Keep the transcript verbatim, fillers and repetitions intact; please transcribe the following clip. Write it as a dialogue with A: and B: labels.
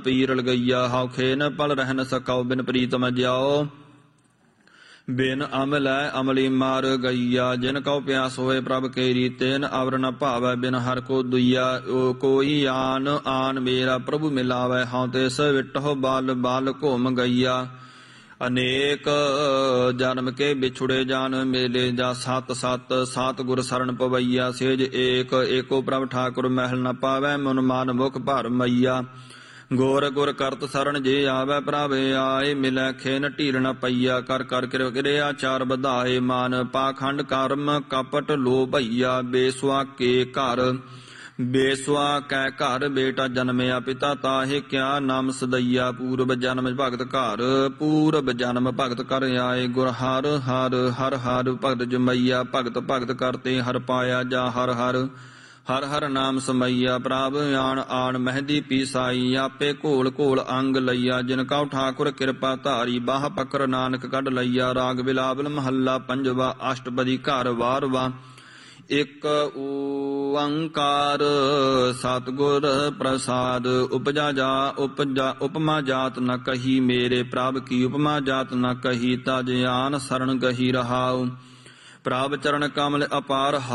A: ਪੀਰ ਲਗਈਆ ਹਉ ਖੇਨ ਪਲ ਰਹਿਨ ਸਕਉ ਬਿਨ ਪ੍ਰੀਤਮ ਜਿਆਓ ਬਿਨ ਅਮਲੈ ਅਮਲੀ ਮਾਰ ਗਈਆ ਜਿਨ ਕਉ ਪਿਆਸ ਹੋਏ ਪ੍ਰਭ ਕੇਰੀ ਤੈਨ ਅਵਰ ਨ ਭਾਵੈ ਬਿਨ ਹਰ ਕੋ ਦੁਈਆ ਕੋਈ ਆਨ ਆਨ ਮੇਰਾ ਪ੍ਰਭੂ ਮਿਲਾਵੈ ਹਉ ਤਿਸ ਵਿਟਹੁ ਬਲ ਬਲ ਘੁਮ ਗਈਆ ਅਨੇਕ ਜਨਮ ਕੇ ਵਿਛੁੜੇ ਜਾਨ ਮੇਲੇ ਜਾ ਸਤ ਸਤ ਸਾਤ ਗੁਰ ਸਰਣ ਪਵਈਆ ਸੇਜ ਏਕ ਏਕੋ ਪ੍ਰਭ ਠਾਕੁਰ ਮਹਿਲ ਨ ਪਾਵੈ ਮਨ ਮਾਨ ਮੁਖ ਭਰ ਮਈਆ ਗੁਰ ਗੁਰ ਕਰਤ ਸਰਣ ਜੇ ਆਵੈ ਪ੍ਰਭ ਆਏ ਮਿਲੈ ਖੇਨ ਢੀਰ ਨ ਪਈਆ ਕਰ ਕਰ ਕਿਰਿਆ ਚਾਰ ਵਧਾਏ ਮਾਨ ਪਾਖੰਡ ਕਰਮ ਕਪਟ ਲੋ ਭਈਆ ਬੇਸੁਆ ਕੇ ਘਰ ਬੇਸੁਆ ਕੈ ਘਰ ਬੇਟਾ ਜਨਮਿਆ ਪਿਤਾ ਤਾਹੇ ਕਿਆ ਨਾਮ ਸਦਈਆ ਪੂਰਬ ਜਨਮ ਭਗਤ ਘਰ ਪੂਰਬ ਜਨਮ ਭਗਤ ਕਰ ਆਏ ਗੁਰ ਹਰ ਹਰ ਹਰ ਹਰ ਭਗਤ ਜਮਈਆ ਭਗਤ ਭਗਤ ਕਰਤੇ ਹਰ ਪਾਇਆ ਜਾ ਹਰ ਹਰ ਹਰ ਹਰ ਨਾਮ ਸਮਈਆ ਪ੍ਰਭ ਆਣ ਆਣ ਮਹਿੰਦੀ ਪੀਸਾਈ ਆਪੇ ਘੋਲ ਘੋਲ ਅੰਗ ਲਈਆ ਜਿਨ ਕਉ ਠਾਕੁਰ ਕਿਰਪਾ ਧਾਰੀ ਬਾਹ ਪਕਰ ਨਾਨਕ ਕੱਢ ਲਈਆ ਰਾਗ ਬਿਲਾਵਲ ਮਹੱਲਾ ਪੰਜਵਾ ਅਸ਼ਟਪਦੀ ਘਰ ਵਾਰਵਾ ਇਕ ਓੰਕਾਰ ਸਤਿਗੁਰ ਪ੍ਰਸਾਦ ਉਪਜਾ ਜਾ ਉਪਜਾ ਉਪਮਾ ਜਾਤ ਨ ਕਹੀ ਮੇਰੇ ਪ੍ਰਭ ਕੀ ਉਪਮਾ ਜਾਤ ਨ ਕਹੀ ਤਜ ਆਨ ਸਰਣ ਗਹੀ ਰਹਾਉ ਪ੍ਰਭ ਚਰਨ ਕਮਲ ਅਪਾਰ